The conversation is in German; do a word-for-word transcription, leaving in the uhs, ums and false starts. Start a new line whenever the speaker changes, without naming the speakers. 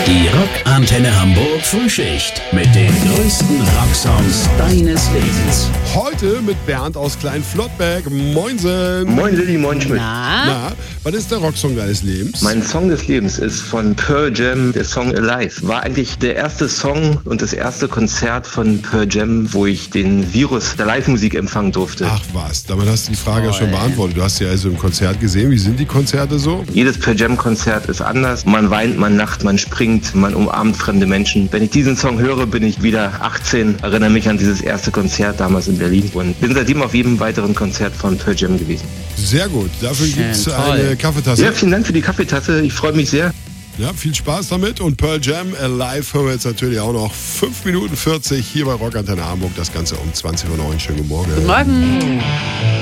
Die Rockantenne Hamburg Frühschicht mit den größten Rocksongs deines Lebens.
Heute mit Bernd aus Klein-Flottbek. Moinsen.
Moin Lilly, moin Schmidt.
Na?
Na, was ist der Rocksong deines Lebens?
Mein Song des Lebens ist von Pearl Jam, der Song Alive. War eigentlich der erste Song und das erste Konzert von Pearl Jam, wo ich den Virus der Live-Musik empfangen durfte.
Ach was, damit hast du die Frage
Oh,
schon
ey.
beantwortet. Du hast ja also im Konzert gesehen. Wie sind die Konzerte so?
Jedes Pearl Jam-Konzert ist anders. Man weint, man lacht, man springt, man umarmt fremde Menschen. Wenn ich diesen Song höre, bin ich wieder achtzehn, erinnere mich an dieses erste Konzert damals in Berlin und bin seitdem auf jedem weiteren Konzert von Pearl Jam gewesen.
Sehr gut. Dafür
Schön,
gibt's
toll.
eine Kaffeetasse.
Ja, vielen Dank für die Kaffeetasse. Ich freue mich sehr.
Ja, viel Spaß damit. Und Pearl Jam Alive hören wir jetzt natürlich auch noch. fünf Minuten vierzig hier bei Rockantenne Hamburg. Das Ganze um zwanzig Uhr neun. Schönen guten Morgen.
Guten Morgen.